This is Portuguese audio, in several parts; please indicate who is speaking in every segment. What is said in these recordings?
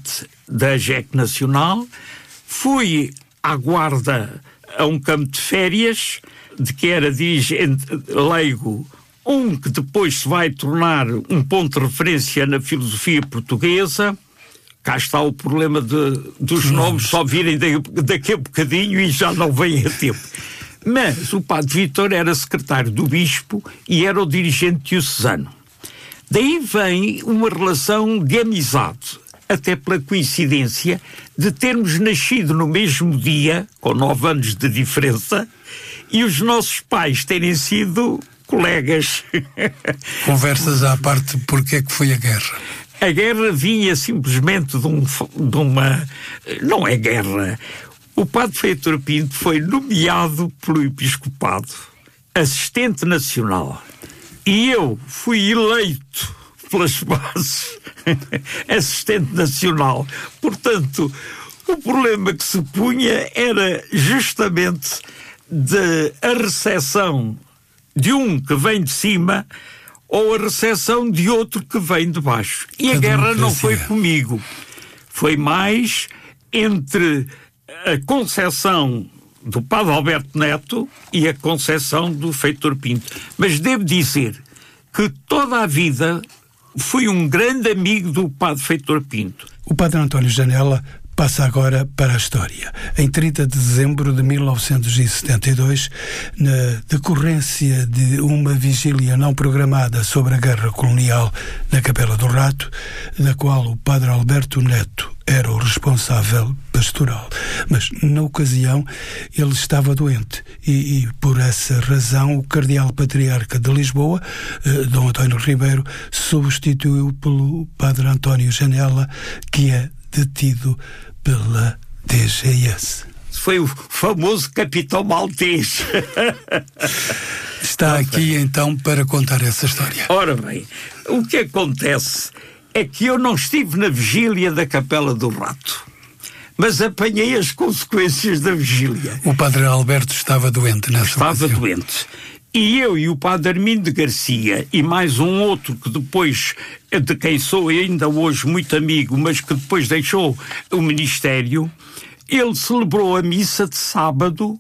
Speaker 1: tenente da AGEC Nacional, fui à guarda a um campo de férias, de que era dirigente leigo, que depois se vai tornar um ponto de referência na filosofia portuguesa. Cá está o problema dos nomes só virem daqui a bocadinho e já não vêm a tempo. Mas o padre Vítor era secretário do bispo e era o dirigente diocesano. Daí vem uma relação de amizade, até pela coincidência de termos nascido no mesmo dia, com 9 anos de diferença, e os nossos pais terem sido colegas.
Speaker 2: Conversas à parte, porque é que foi a guerra?
Speaker 1: A guerra vinha simplesmente de uma... Não é guerra. O padre Feitor Pinto foi nomeado pelo episcopado assistente nacional. E eu fui eleito pelas bases assistente nacional. Portanto, o problema que se punha era justamente a recepção de um que vem de cima ou a recepção de outro que vem de baixo. E a guerra não foi comigo. Foi mais entre a concepção do padre Alberto Neto e a concepção do Feitor Pinto. Mas devo dizer que toda a vida fui um grande amigo do padre Feitor Pinto.
Speaker 3: O padre António Janela passa agora para a história. Em 30 de dezembro de 1972, na decorrência de uma vigília não programada sobre a guerra colonial na Capela do Rato, da qual o padre Alberto Neto era o responsável pastoral. Mas, na ocasião, ele estava doente e por essa razão, o cardeal patriarca de Lisboa, Dom António Ribeiro, substituiu pelo padre António Janela, que é detido pela DGS.
Speaker 1: Foi o famoso capitão maltês.
Speaker 2: Está aqui então para contar essa história.
Speaker 1: Ora bem, o que acontece é que eu não estive na vigília da Capela do Rato, mas apanhei as consequências da vigília.
Speaker 2: O padre Alberto estava doente nessa ocasião.
Speaker 1: Estava doente. E eu e o padre Armindo Garcia e mais um outro que depois, de quem sou ainda hoje muito amigo, mas que depois deixou o ministério, ele celebrou a missa de sábado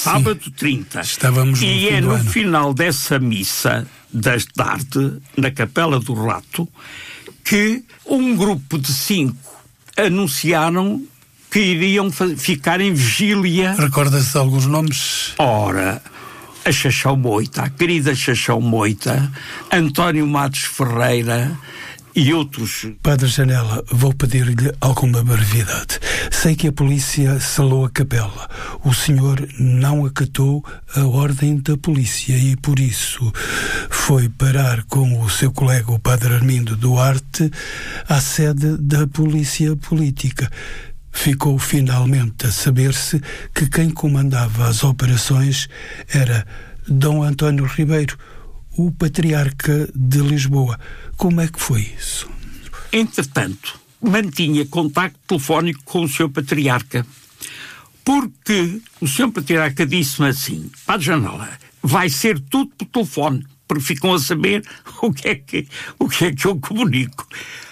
Speaker 1: 30.
Speaker 2: Estávamos no
Speaker 1: e
Speaker 2: fim
Speaker 1: é
Speaker 2: do
Speaker 1: no
Speaker 2: ano.
Speaker 1: final dessa missa da tarde, na Capela do Rato, que um grupo de 5 anunciaram que iriam ficar em vigília.
Speaker 2: Recorda-se de alguns nomes?
Speaker 1: Ora, a Chachão Moita, a querida Chachão Moita, António Matos Ferreira e outros.
Speaker 3: Padre Janela, vou pedir-lhe alguma brevidade. Sei que a polícia selou a capela. O senhor não acatou a ordem da polícia e, por isso, foi parar com o seu colega, o padre Armindo Duarte, à sede da polícia política. Ficou finalmente a saber-se que quem comandava as operações era Dom António Ribeiro, o patriarca de Lisboa. Como é que foi isso?
Speaker 1: Entretanto, mantinha contacto telefónico com o Sr. Patriarca, porque o Sr. Patriarca disse-me assim: Padre Janela, vai ser tudo por telefone, porque ficam a saber o que é que eu comunico.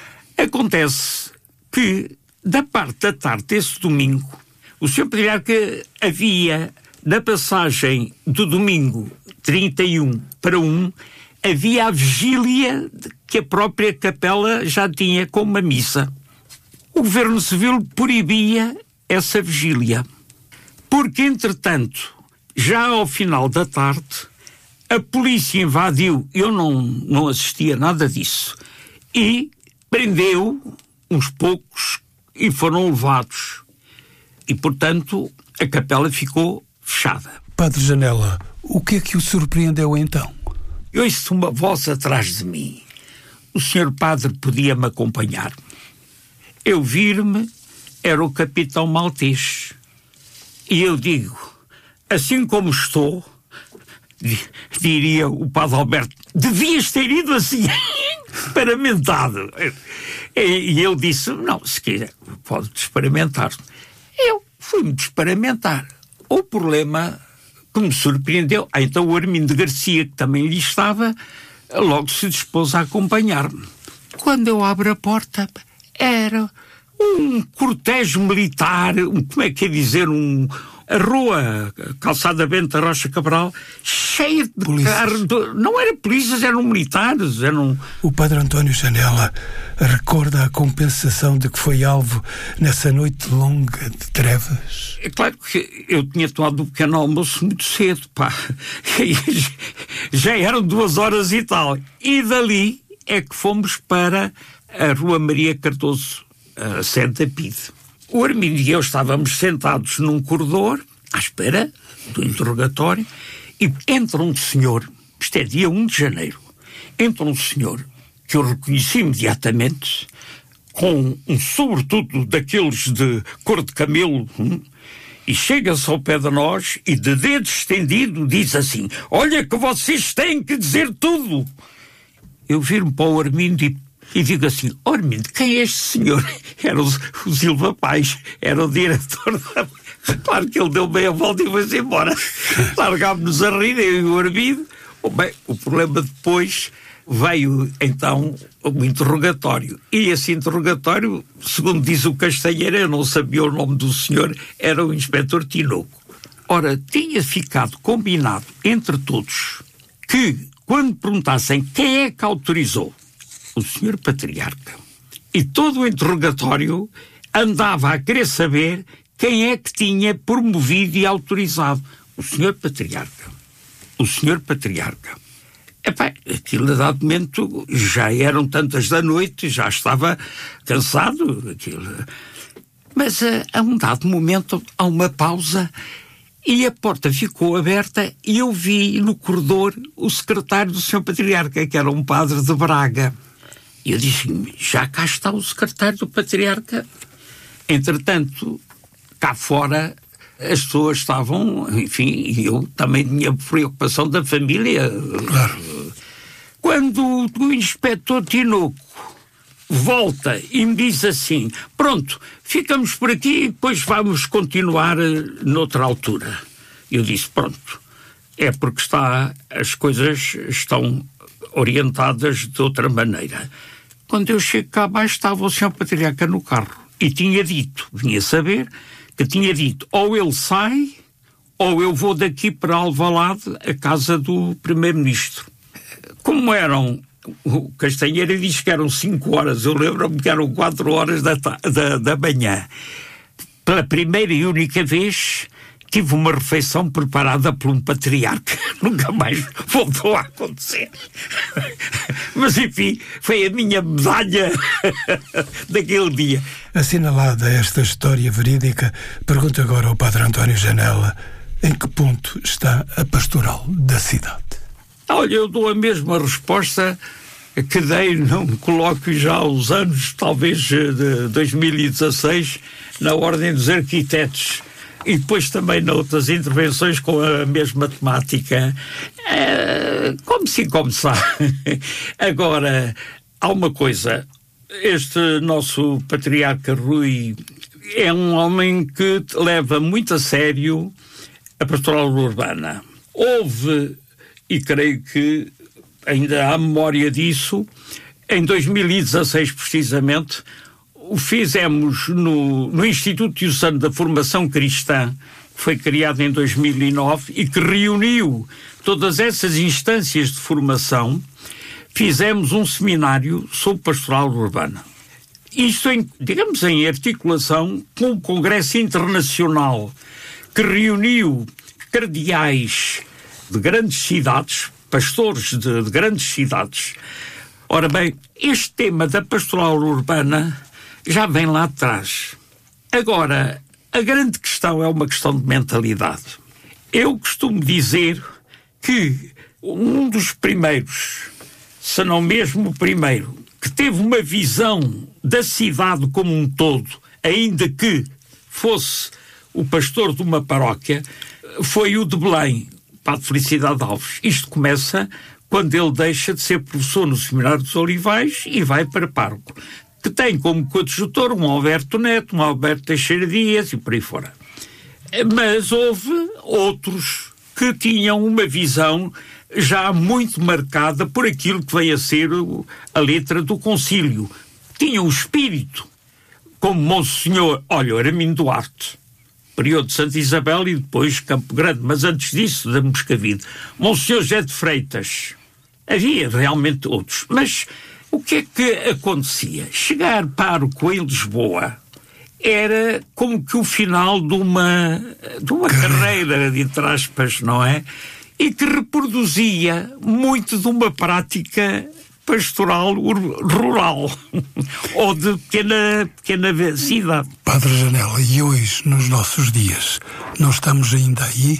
Speaker 1: Acontece que, da parte da tarde desse domingo, o Sr. Patriarca havia, na passagem do domingo 31 para 1, havia a vigília que a própria capela já tinha com uma missa. O Governo Civil proibia essa vigília, porque, entretanto, já ao final da tarde, a polícia invadiu, eu não assistia a nada disso, e prendeu uns poucos e foram levados. E, portanto, a capela ficou fechada.
Speaker 3: Padre Janela, o que é que o surpreendeu então?
Speaker 1: Eu ouço uma voz atrás de mim. O senhor padre podia-me acompanhar. Eu vir-me, era o capitão maltês. E eu digo, assim como estou, diria o padre Alberto, devias ter ido assim, paramentado. E ele disse, não, se quiser, pode desparamentar. Eu fui-me desparamentar. O problema que me surpreendeu, então o Armindo Garcia, que também lhe estava, logo se dispôs a acompanhar-me. Quando eu abro a porta, era um cortejo militar, como é que é dizer, a rua, calçada Bento da Rocha Cabral, cheia de carros. Não eram polícias, eram militares.
Speaker 3: O padre António Janela recorda a compensação de que foi alvo nessa noite longa de trevas?
Speaker 1: É claro que eu tinha tomado um pequeno almoço muito cedo, pá. Já eram 2h e tal. E dali é que fomos para a Rua Maria Cardoso, a Santa Pide. O Armindo e eu estávamos sentados num corredor, à espera do interrogatório, e entra um senhor, isto é dia 1 de janeiro, entra um senhor que eu reconheci imediatamente, com um sobretudo daqueles de cor de camelo, e chega-se ao pé de nós e de dedo estendido diz assim: olha que vocês têm que dizer tudo. Eu viro-me para o Armindo e digo assim: Armindo, quem é este senhor? Era o Silva Paz, era o diretor da... Claro que ele deu meia volta e foi-se embora. Largámos-nos a rir, eu e o Armindo. Bem, o problema depois veio então o interrogatório. E esse interrogatório, segundo diz o Castanheira, eu não sabia o nome do senhor, era o inspetor Tinoco. Ora, tinha ficado combinado entre todos que, quando perguntassem quem é que autorizou, o senhor Patriarca, e todo o interrogatório andava a querer saber quem é que tinha promovido e autorizado. O senhor Patriarca. O senhor Patriarca. Epá, aquilo a dado momento já eram tantas da noite, já estava cansado. Mas a um dado momento há uma pausa e a porta ficou aberta e eu vi no corredor o secretário do senhor Patriarca, que era um padre de Braga. E eu disse: já cá está o secretário do Patriarca. Entretanto, cá fora as pessoas estavam, enfim, e eu também tinha preocupação da família.
Speaker 2: Claro.
Speaker 1: Quando o inspetor Tinoco volta e me diz assim: pronto, ficamos por aqui e depois vamos continuar noutra altura. Eu disse: pronto, é porque as coisas estão orientadas de outra maneira. Quando eu chego cá abaixo estava o senhor Patriarca no carro e tinha dito, vinha saber, que tinha dito: ou ele sai ou eu vou daqui para Alvalade, a casa do primeiro-ministro. Como eram, o Castanheira diz que eram 5 horas, eu lembro-me que eram 4 horas da manhã. Pela primeira e única vez tive uma refeição preparada por um patriarca. Nunca mais voltou a acontecer. Mas, enfim, foi a minha medalha daquele dia.
Speaker 3: Assinalada esta história verídica, pergunto agora ao padre António Janela: em que ponto está a pastoral da cidade?
Speaker 1: Olha, eu dou a mesma resposta que dei num colóquio já há uns anos, talvez de 2016, na Ordem dos Arquitetos. E depois também noutras intervenções com a mesma temática. Como sim, como sabe. Agora, há uma coisa. Este nosso Patriarca Rui é um homem que leva muito a sério a pastoral urbana. Houve, e creio que ainda há memória disso, em 2016 precisamente, o fizemos no Instituto Diocesano da Formação Cristã, que foi criado em 2009 e que reuniu todas essas instâncias de formação. Fizemos um seminário sobre pastoral urbana. Isto, digamos, em articulação com o Congresso Internacional, que reuniu cardeais de grandes cidades, pastores de grandes cidades. Ora bem, este tema da pastoral urbana já vem lá atrás. Agora, a grande questão é uma questão de mentalidade. Eu costumo dizer que um dos primeiros, se não mesmo o primeiro, que teve uma visão da cidade como um todo, ainda que fosse o pastor de uma paróquia, foi o de Belém, o padre Felicidade Alves. Isto começa quando ele deixa de ser professor no Seminário dos Olivais e vai para pároco, que tem como coadjutor um Alberto Neto, um Alberto Teixeira Dias e por aí fora. Mas houve outros que tinham uma visão já muito marcada por aquilo que veio a ser a letra do concílio. Tinham o espírito como Monsenhor, olha, Araminho Duarte, período de Santa Isabel e depois Campo Grande, mas antes disso, da Moscavide. Monsenhor José de Freitas. Havia realmente outros. Mas o que é que acontecia? Chegar pároco em Lisboa era como que o final de uma carreira, entre aspas, não é? E que reproduzia muito de uma prática pastoral rural ou de pequena cidade.
Speaker 3: Padre Janela, e hoje, nos nossos dias, não estamos ainda aí?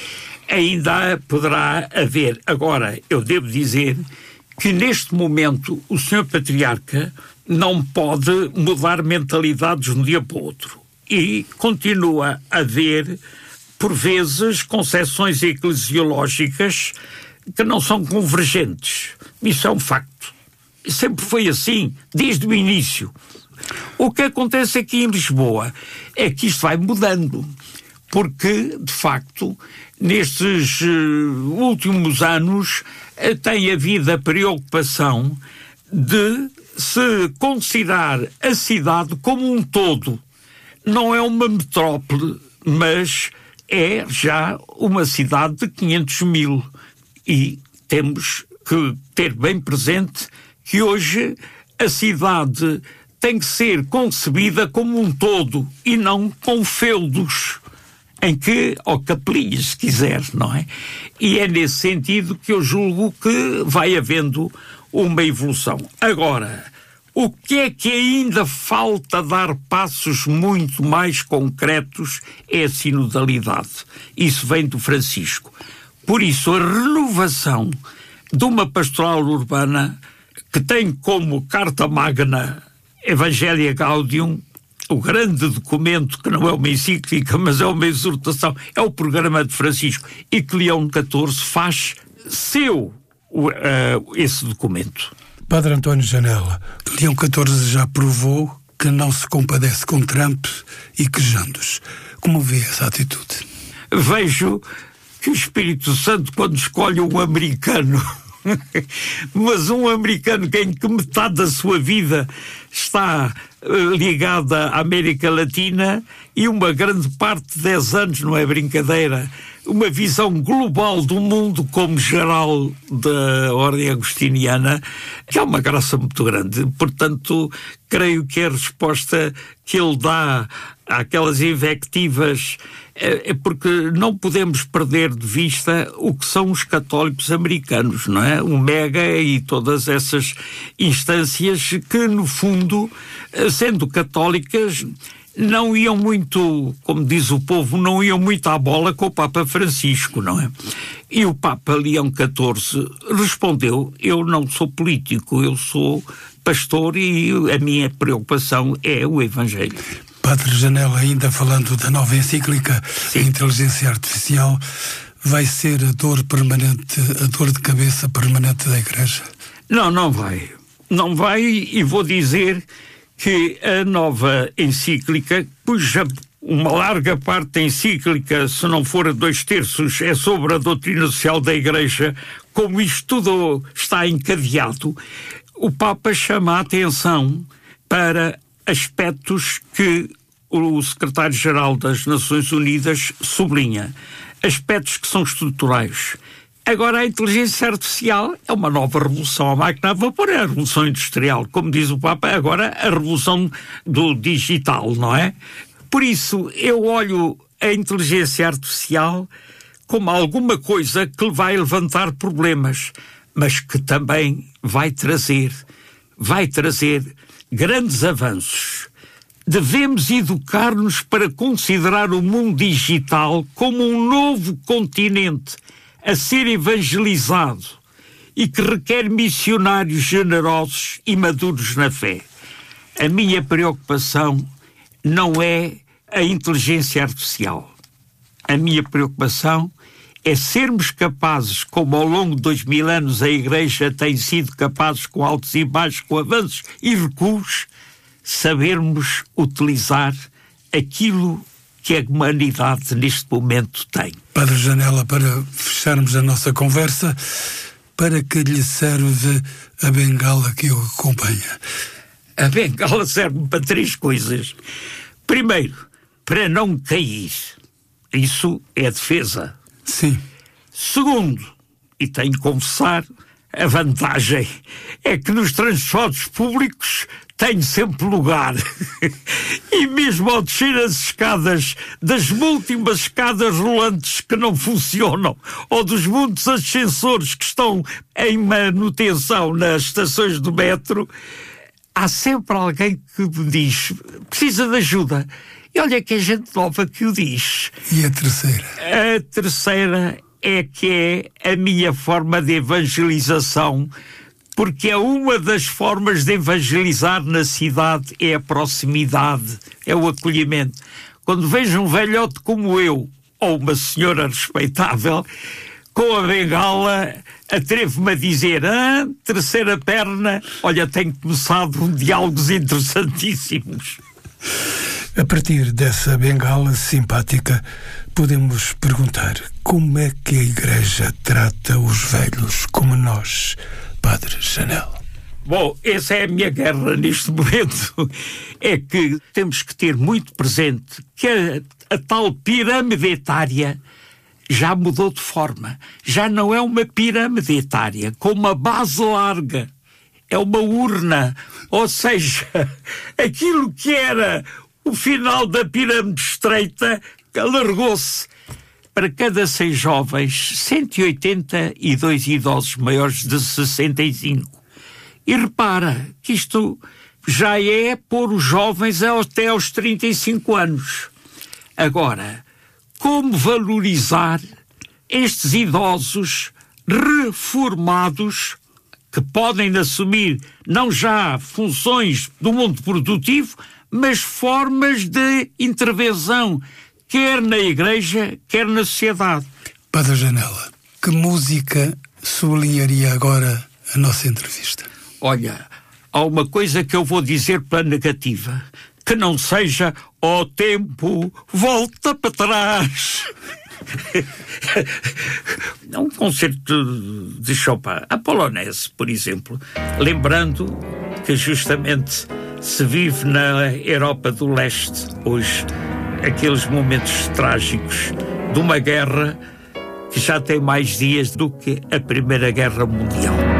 Speaker 1: Ainda poderá haver. Agora, eu devo dizer que neste momento o Sr. Patriarca não pode mudar mentalidades de um dia para o outro. E continua a haver, por vezes, concepções eclesiológicas que não são convergentes. Isso é um facto. Sempre foi assim, desde o início. O que acontece aqui em Lisboa é que isto vai mudando, porque, de facto, nestes últimos anos tem havido a preocupação de se considerar a cidade como um todo. Não é uma metrópole, mas é já uma cidade de 500 mil. E temos que ter bem presente que hoje a cidade tem que ser concebida como um todo e não com feudos, em que, ou capelinhas, se quiser, não é? E é nesse sentido que eu julgo que vai havendo uma evolução. Agora, o que é que ainda falta dar passos muito mais concretos é a sinodalidade. Isso vem do Francisco. Por isso, a renovação de uma pastoral urbana que tem como carta magna Evangelii Gaudium, o grande documento, que não é uma encíclica, mas é uma exortação, é o programa de Francisco, e que Leão XIV faz seu esse documento.
Speaker 3: Padre António Janela, Leão XIV já provou que não se compadece com Trump e quejandos. Como vê essa atitude?
Speaker 1: Vejo que o Espírito Santo, quando escolhe um americano, mas um americano em que metade da sua vida está ligada à América Latina e uma grande parte, 10 anos, não é brincadeira, uma visão global do mundo como geral da ordem agostiniana, que é uma graça muito grande. Portanto, creio que a resposta que ele dá àquelas invectivas é porque não podemos perder de vista o que são os católicos americanos, não é? O MEGA e todas essas instâncias que, no fundo, sendo católicas, não iam muito, como diz o povo, não iam muito à bola com o Papa Francisco, não é? E o Papa Leão XIV respondeu: eu não sou político, eu sou pastor e a minha preocupação é o Evangelho.
Speaker 3: Padre Janela, ainda falando da nova encíclica, a inteligência artificial vai ser a dor permanente, a dor de cabeça permanente da Igreja?
Speaker 1: Não, não vai. Não vai, e vou dizer que a nova encíclica, cuja uma larga parte da encíclica, se não for a 2/3, é sobre a doutrina social da Igreja, como isto tudo está encadeado, o Papa chama a atenção para aspectos que o secretário-geral das Nações Unidas sublinha. Aspectos que são estruturais. Agora, a inteligência artificial é uma nova revolução. A máquina a vapor é a revolução industrial. Como diz o Papa, agora a revolução do digital, não é? Por isso, eu olho a inteligência artificial como alguma coisa que vai levantar problemas, mas que também vai trazer grandes avanços. Devemos educar-nos para considerar o mundo digital como um novo continente a ser evangelizado e que requer missionários generosos e maduros na fé. A minha preocupação não é a inteligência artificial. A minha preocupação é sermos capazes, como ao longo de 2000 anos a Igreja tem sido capaz, com altos e baixos, com avanços e recuos, sabermos utilizar aquilo que a humanidade neste momento tem.
Speaker 3: Padre Janela, para fecharmos a nossa conversa, para que lhe serve a bengala que o acompanha?
Speaker 1: A bengala serve para 3 coisas. Primeiro, para não cair. Isso é defesa.
Speaker 3: Sim.
Speaker 1: Segundo, e tenho que confessar, a vantagem é que nos transportes públicos tenho sempre lugar. E mesmo ao descer as escadas, das múltiplas escadas rolantes que não funcionam, ou dos muitos ascensores que estão em manutenção nas estações do metro, há sempre alguém que me diz: precisa de ajuda. E olha que é gente nova que o diz.
Speaker 3: E a terceira?
Speaker 1: A terceira é que é a minha forma de evangelização, porque é uma das formas de evangelizar na cidade, é a proximidade, é o acolhimento. Quando vejo um velhote como eu, ou uma senhora respeitável, com a bengala, atrevo-me a dizer: terceira perna, olha, tenho começado diálogos interessantíssimos.
Speaker 3: A partir dessa bengala simpática, podemos perguntar: como é que a Igreja trata os velhos como nós, Padre Janela?
Speaker 1: Bom, essa é a minha guerra neste momento. É que temos que ter muito presente que a tal pirâmide etária já mudou de forma. Já não é uma pirâmide etária com uma base larga. É uma urna. Ou seja, aquilo que era o final da pirâmide estreita alargou-se. Para cada 100 jovens, 182 idosos maiores de 65. E repara que isto já é pôr os jovens até aos 35 anos. Agora, como valorizar estes idosos reformados que podem assumir não já funções do mundo produtivo, mas formas de intervenção, quer na Igreja, quer na sociedade.
Speaker 3: Padre Janela, que música sublinharia agora a nossa entrevista?
Speaker 1: Olha, há uma coisa que eu vou dizer pela negativa, que não seja "o tempo volta para trás". Um concerto de Chopin, a Polonese, por exemplo, lembrando que justamente se vive na Europa do Leste hoje aqueles momentos trágicos de uma guerra que já tem mais dias do que a Primeira Guerra Mundial.